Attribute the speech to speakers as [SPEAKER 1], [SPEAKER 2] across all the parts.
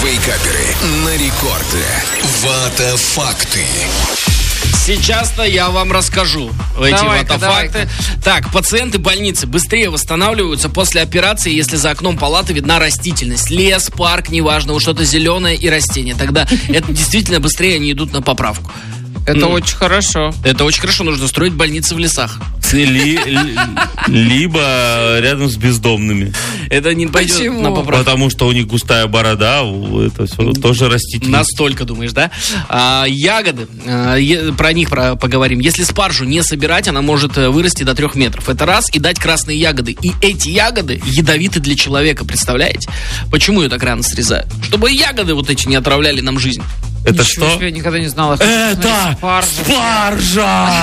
[SPEAKER 1] Вейкаперы на рекорде. Вата-факты.
[SPEAKER 2] Сейчас-то я вам расскажу эти вата-факты. Так, пациенты больницы быстрее восстанавливаются после операции, если за окном палаты видна растительность. Лес, парк, неважно, что-то зеленое и растения. Тогда это действительно быстрее они идут на поправку.
[SPEAKER 3] Это очень хорошо.
[SPEAKER 2] Это очень хорошо. Нужно строить больницы в лесах.
[SPEAKER 4] Либо рядом с бездомными.
[SPEAKER 2] Это не пойдет на поправку.
[SPEAKER 4] Потому что у них густая борода, это все тоже растительность.
[SPEAKER 2] Настолько, думаешь, да? Ягоды, про них поговорим. Если спаржу не собирать, она может вырасти до 3 метров. Это раз, и дать красные ягоды. И эти ягоды ядовиты для человека, представляете? Почему ее так рано срезают? Чтобы ягоды вот эти не отравляли нам жизнь.
[SPEAKER 4] Это
[SPEAKER 3] ничего
[SPEAKER 4] что?
[SPEAKER 3] Себе, я никогда не знала.
[SPEAKER 4] Это спаржа!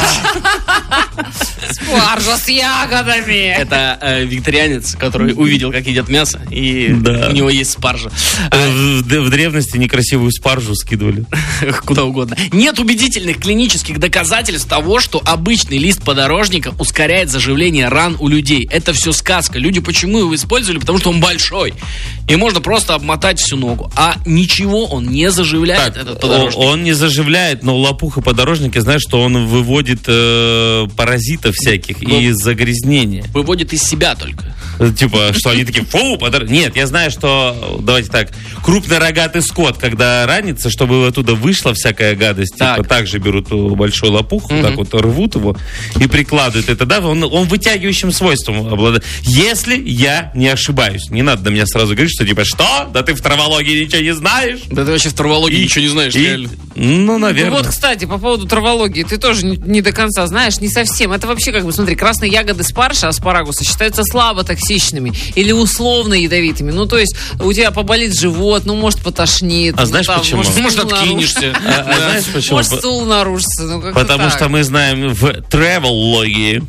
[SPEAKER 3] Спаржа с ягодами!
[SPEAKER 2] Это вегетарианец, который увидел, как едят мясо, и у него есть спаржа.
[SPEAKER 4] В древности некрасивую спаржу скидывали.
[SPEAKER 2] Куда угодно. Нет убедительных клинических доказательств того, что обычный лист подорожника ускоряет заживление ран у людей. Это все сказка. Люди почему его использовали? Потому что он большой. И можно просто обмотать всю ногу. А ничего он не заживляет, этот подорожник.
[SPEAKER 4] Он не заживляет, но лопуха подорожника, знаешь, что он выводит паразитов всяких и загрязнения.
[SPEAKER 2] Выводит из себя только.
[SPEAKER 4] Типа, что они такие, фу, Нет, я знаю, что, давайте так, крупный рогатый скот, когда ранится, чтобы оттуда вышла всякая гадость, типа, также берут большую лопуху, так вот рвут его и прикладывают это, да, он вытягивающим свойством обладает. Если я не ошибаюсь, не надо на меня сразу говорить, что типа, что? Да ты в травологии ничего не знаешь?
[SPEAKER 2] Да ты вообще в травологии ничего не знаешь, реально.
[SPEAKER 4] Ну, наверное.
[SPEAKER 3] Ну, вот, кстати, по поводу травологии, ты тоже не до конца знаешь, не совсем. Это вообще, как бы, смотри, красные ягоды спаржа, аспарагуса считаются слабо токсичными или условно ядовитыми. Ну, то есть, у тебя поболит живот, ну, может, потошнит.
[SPEAKER 4] А знаешь почему?
[SPEAKER 2] Может, откинешься.
[SPEAKER 4] Знаешь почему?
[SPEAKER 3] Может, стул нарушится.
[SPEAKER 4] Потому что мы знаем в тревелологии.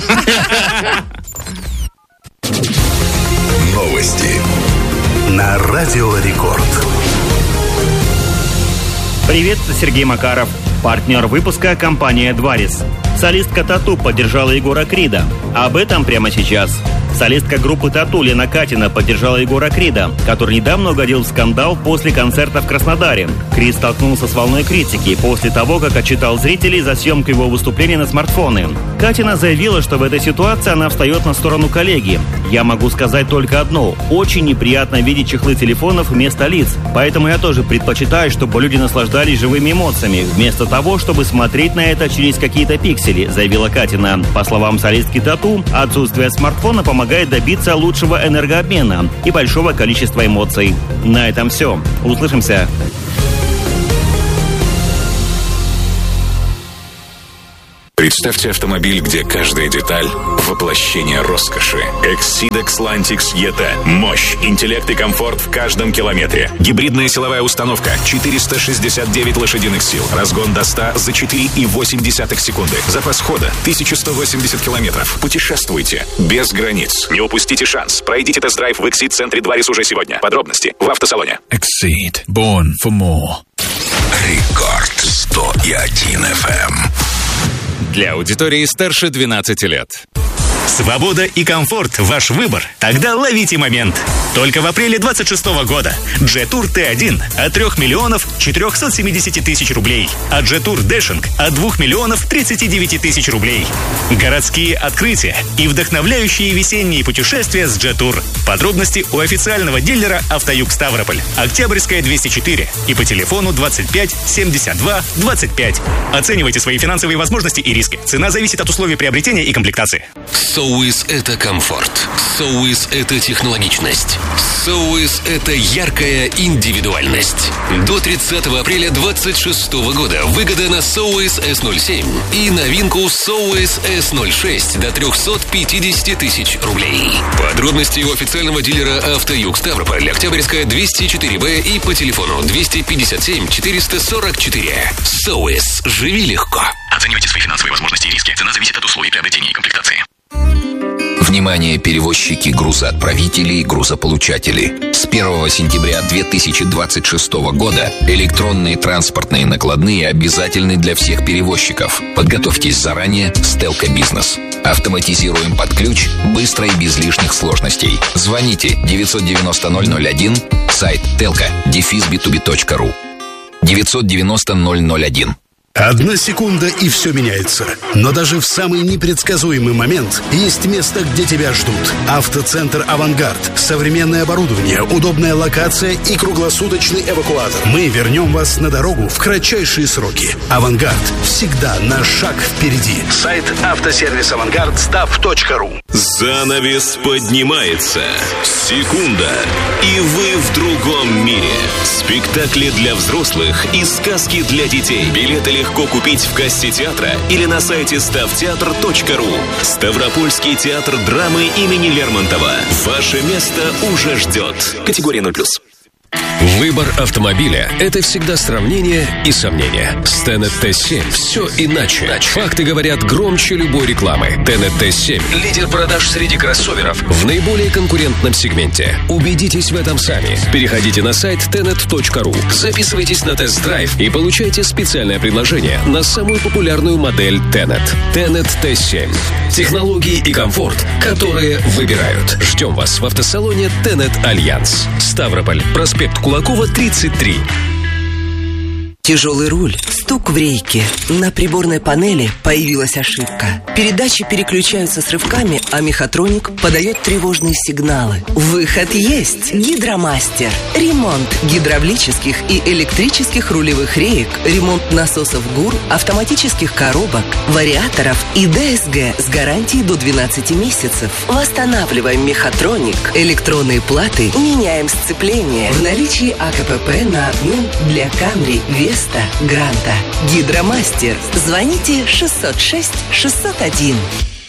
[SPEAKER 1] Новости на Радио Рекорд.
[SPEAKER 5] Привет, это Сергей Макаров. Партнер выпуска – компания «Дварис». Солистка «Тату» поддержала Егора Крида. Об этом прямо сейчас. Солистка группы «Тату» Лена Катина поддержала Егора Крида, который недавно угодил в скандал после концерта в Краснодаре. Крид столкнулся с волной критики после того, как отчитал зрителей за съемку его выступления на смартфоны. Катина заявила, что в этой ситуации она встает на сторону коллеги. «Я могу сказать только одно. Очень неприятно видеть чехлы телефонов вместо лиц. Поэтому я тоже предпочитаю, чтобы люди наслаждались живыми эмоциями, вместо того, чтобы смотреть на это через какие-то пиксели», заявила Катина. По словам солистки «Тату», отсутствие смартфона помогает добиться лучшего энергообмена и большого количества эмоций. На этом все. Услышимся.
[SPEAKER 1] Представьте автомобиль, где каждая деталь – воплощение роскоши. Exceed Xlantix ET. Мощь, интеллект и комфорт в каждом километре. Гибридная силовая установка, 469 лошадиных сил. Разгон до 100 за 4,8 секунды. Запас хода – 1180 километров. Путешествуйте без границ. Не упустите шанс. Пройдите тест-драйв в Exceed-центре Дварис уже сегодня. Подробности в автосалоне. Exceed. Born for more. Рекорд 101 FM.
[SPEAKER 6] Для аудитории старше 12 лет. Свобода и комфорт – ваш выбор? Тогда ловите момент. Только в апреле 26 года Jetour T1 от 3 миллионов 470 тысяч рублей, а Jetour Dashing от 2 миллионов 39 тысяч рублей. Городские открытия и вдохновляющие весенние путешествия с Jetour. Подробности у официального дилера «Автоюг Ставрополь». Октябрьская, 204 и по телефону 25 72 25. Оценивайте свои финансовые возможности и риски. Цена зависит от условий приобретения и комплектации.
[SPEAKER 1] Соуис – это комфорт. Соуис – это технологичность. Соуис – это яркая индивидуальность. До 30 апреля 2026 года выгода на Соуис S07 и новинку Соуис S06 до 350 тысяч рублей. Подробности у официального дилера «Автоюг Ставрополь», Октябрьская, 204Б и по телефону 257 444. Соуис. Живи легко. Оценивайте свои финансовые возможности и риски. Цена зависит от условий приобретения и комплектации. В
[SPEAKER 7] Внимание, перевозчики, грузоотправители и грузополучатели. С 1 сентября 2026 года электронные транспортные накладные обязательны для всех перевозчиков. Подготовьтесь заранее с Телко Бизнес. Автоматизируем под ключ, быстро и без лишних сложностей. Звоните 990-001, сайт telco-b2b.ru 990-001.
[SPEAKER 8] 1 секунда, и все меняется. Но даже в самый непредсказуемый момент есть место, где тебя ждут. Автоцентр «Авангард». Современное оборудование, удобная локация и круглосуточный эвакуатор. Мы вернем вас на дорогу в кратчайшие сроки. «Авангард» всегда на шаг впереди. Сайт автосервис-авангард.став.ру.
[SPEAKER 1] Занавес поднимается. Секунда, и вы в другом мире. Спектакли для взрослых и сказки для детей. Билеты легко купить в кассе театра или на сайте stavteatr.ru. Ставропольский театр драмы имени Лермонтова. Ваше место уже ждет. Категория 0+.
[SPEAKER 9] Выбор автомобиля – это всегда сравнение и сомнения. С Tenet T7 все иначе. Факты говорят громче любой рекламы. Tenet T7 – лидер продаж среди кроссоверов в наиболее конкурентном сегменте. Убедитесь в этом сами. Переходите на сайт tenet.ru, записывайтесь на тест-драйв и получайте специальное предложение на самую популярную модель Tenet. Tenet T7. Технологии и комфорт, которые выбирают. Ждем вас в автосалоне Tenet Альянс. Ставрополь, проспект Кулакова, 33.
[SPEAKER 10] Тяжелый руль, стук в рейке. На приборной панели появилась ошибка. Передачи переключаются с рывками, а мехатроник подает тревожные сигналы. Выход есть. Гидромастер. Ремонт гидравлических и электрических рулевых реек, ремонт насосов ГУР, автоматических коробок, вариаторов и ДСГ с гарантией до 12 месяцев. Восстанавливаем мехатроник. Электронные платы меняем сцепление. В наличии АКПП на обмен для Камри, Веста, Гранта. Гидромастер. Звоните 606 601.